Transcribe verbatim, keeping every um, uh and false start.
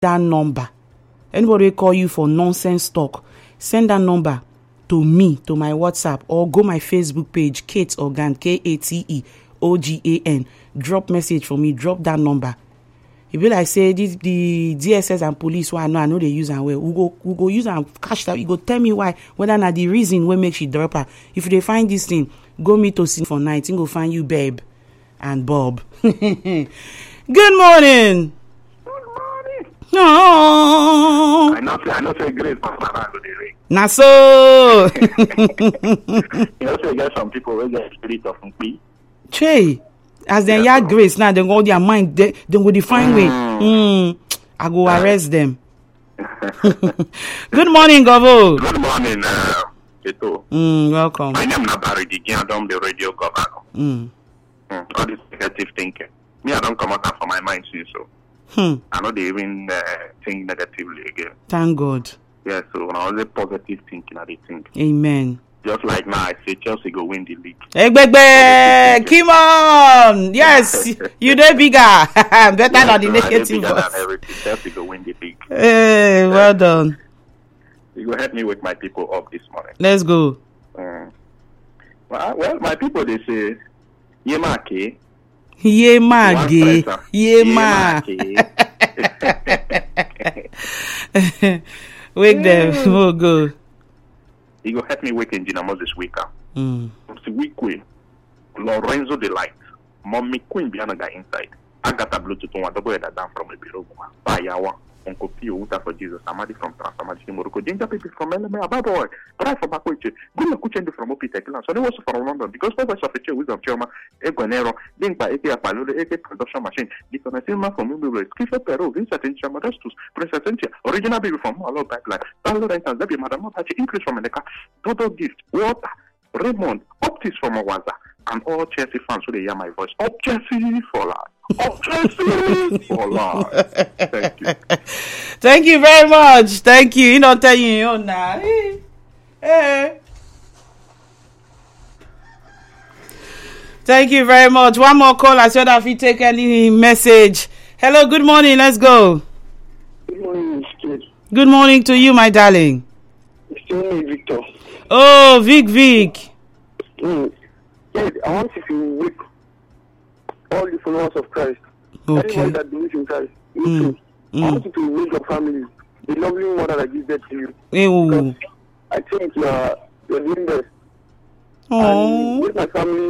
that number. Anybody call you for nonsense talk, send that number to me, to my WhatsApp, or go my Facebook page, Kate Ogan, K A T E O G A N. Drop message for me, drop that number. If you like say this, the D S S and police, why I know I know they use and well, we go we go use and cash that. You go tell me why, whether not the reason what makes you drop her. If they find this thing, go meet to sing for night, and go find you babe and Bob. Good morning. No. I know say I know say great Papa the ring. Na so. You know say get some people who get spirit of nkpi. Che, as they yeah, hear grace now, they go their mind, they, they go define mm. way. Mm, I go arrest them. Good morning, Govo. Good morning, uh, Keto. Mm, welcome. My name is Barry Digian, I'm the radio governor. Mm. Mm. All this negative thinking. Me, I don't come out from my mind since so. Hmm. I know they even uh, think negatively again. Thank God. Yeah, so when I was a positive thinking, I did think. Amen. Just like now, I say Chelsea go win the league. Hey, baby, come on. Yes, you do bigger. Better yeah, than the so negative ones. Chelsea go win the league. Hey, well yeah. done. You go help me wake my people up this morning. Let's go. Um, well, well, my people, they say, Yemake. Ye ma ge, ye ma. Wake them, we'll go. You go help me wake Engineer Moses Wika. Mm. It's the week way. Lorenzo the light. Mommy Queen Bianaga inside. Agatha Bluetooth on double header down from a bureau. Bayawa. Uncle Pio Uta for Jesus. Amadi from Transformation Morocco. Ginger people from L M A. Bad boy. Try from Bakuchi. Good luck Kuchendi from Opita. So they was from London. Because the voice of a chair wisdom Choma. Egonero. Link by A K Apollo. A K production machine. Because I see man from Mumbai. Skiffer Peru. Vincent in Chamadastus. Princess Cynthia. Original baby from Malo Pipeline. Paolo Rentals. Debbie Madame Pachi. Increase from America. Total gift. Water. Raymond. Optics from Awaza. And all Chelsea fans who they hear my voice. Up Chelsea for life. Up Chelsea for life. Thank you. Thank you very much. Thank you. You know, tell you, you know, now. Hey. Hey. Thank you very much. One more call. I said if you take any message. Hello, good morning. Let's go. Good morning, Mister Good morning to you, my darling. It's me, Victor. Oh, Vic, Vic. Mm. Yes, I want you to wake all the followers of Christ. Okay. Anyone that believes in Christ. You Mm. too. Mm. I want you to wake your family. The lovely mother that gives birth to you. Ew. I think you are you're doing best. Oh. And with my family.